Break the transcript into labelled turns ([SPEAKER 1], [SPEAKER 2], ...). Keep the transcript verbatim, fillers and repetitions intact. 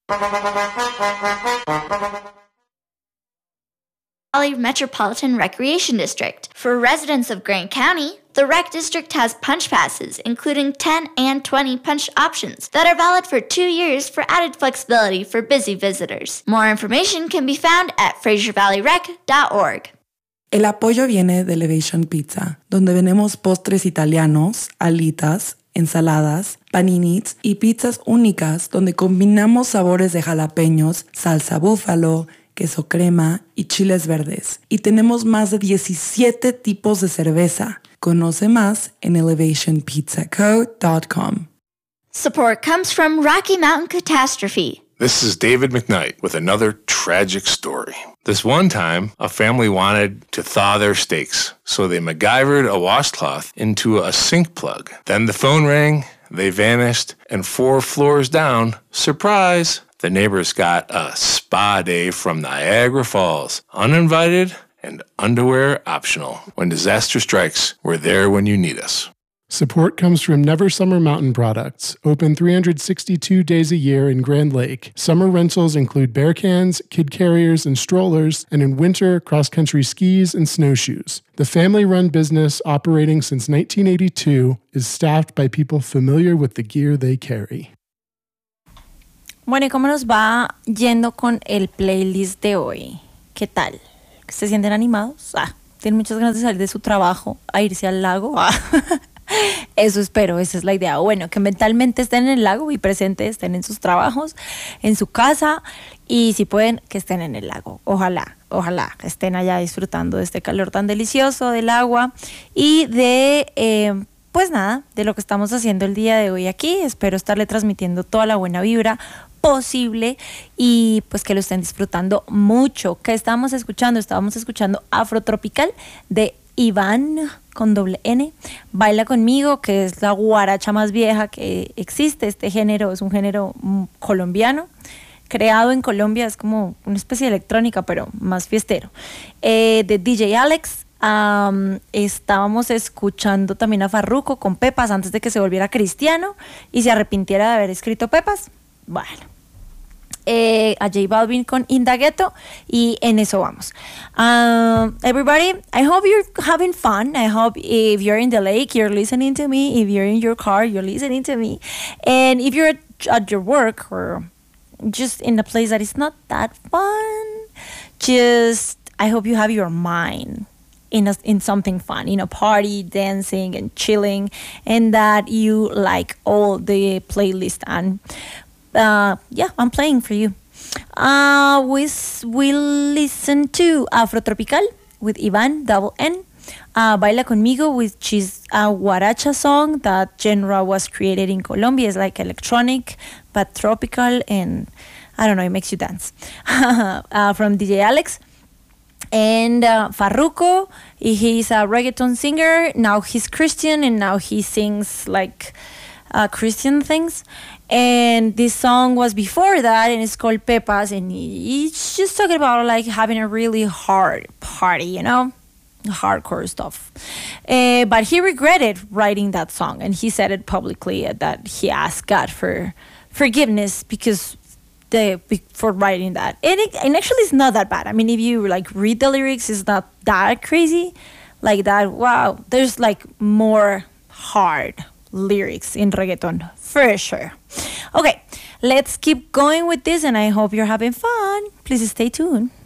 [SPEAKER 1] Valley Metropolitan Recreation District. For residents of Grand County, the Rec District has punch passes, including ten and twenty punch options that are valid for two years for added flexibility for busy visitors. More information can be found at fraser valley rec dot org.
[SPEAKER 2] El apoyo viene de Elevation Pizza, donde vendemos postres italianos, alitas, ensaladas, paninis y pizzas únicas donde combinamos sabores de jalapeños, salsa búfalo, queso crema y chiles verdes. Y tenemos más de diecisiete tipos de cerveza. Conoce más en elevation pizza co dot com.
[SPEAKER 1] Support comes from Rocky Mountain Catastrophe.
[SPEAKER 3] This is David McKnight with another tragic story. This one time, a family wanted to thaw their steaks, so they MacGyvered a washcloth into a sink plug. Then the phone rang, they vanished, and four floors down, surprise, the neighbors got a spa day from Niagara Falls, uninvited and underwear optional. When disaster strikes, we're there when you need us.
[SPEAKER 4] Support comes from Never Summer Mountain Products, open three hundred sixty-two days a year in Grand Lake. Summer rentals include bear cans, kid carriers, and strollers, and in winter, cross-country skis and snowshoes. The family-run business, operating since nineteen eighty-two, is staffed by people familiar with the gear they carry.
[SPEAKER 5] Bueno, ¿y cómo nos va yendo con el playlist de hoy? ¿Qué tal? ¿Se sienten animados? Ah, ¿tienen muchas ganas de salir de su trabajo a irse al lago? Ah. Eso espero, esa es la idea. Bueno, que mentalmente estén en el lago y presentes, estén en sus trabajos, en su casa y si pueden, que estén en el lago. Ojalá, ojalá estén allá disfrutando de este calor tan delicioso, del agua y de, eh, pues nada, de lo que estamos haciendo el día de hoy aquí. Espero estarle transmitiendo toda la buena vibra posible y pues que lo estén disfrutando mucho. ¿Qué estábamos escuchando? Estábamos escuchando Afrotropical de Iván con doble N, Baila Conmigo, que es la guaracha más vieja que existe. Este género es un género mm, colombiano, creado en Colombia, es como una especie de electrónica, pero más fiestero. Eh, de D J Alex, um, estábamos escuchando también a Farruko con Pepas antes de que se volviera cristiano y se arrepintiera de haber escrito Pepas. Bueno. Eh, a J Balvin con Indagueto y en eso vamos. Um, everybody, I hope you're having fun. I hope if you're in the lake, you're listening to me. If you're in your car, you're listening to me. And if you're at, at your work or just in a place that is not that fun, just, I hope you have your mind in a, in something fun, in a party, dancing and chilling, and that you like all the playlist and Uh, yeah, I'm playing for you. Uh, we will listen to Afrotropical with Ivan, double N. Uh, Baila Conmigo, which is a guaracha song. That genre was created in Colombia. It's like electronic, but tropical, and I don't know, it makes you dance. uh, from D J Alex. And uh, Farruko, he's a reggaeton singer. Now he's Christian, and now he sings like uh, Christian things. And this song was before that, and it's called Pepas, and it's just talking about like having a really hard party, you know, hardcore stuff. Uh, but he regretted writing that song, and he said it publicly uh, that he asked God for forgiveness because the for writing that. And, it, and actually, it's not that bad. I mean, if you like read the lyrics, it's not that crazy, like that. Wow, there's like more hard lyrics in reggaeton for sure. Okay, let's keep going with this, and I hope you're having fun. Please stay tuned.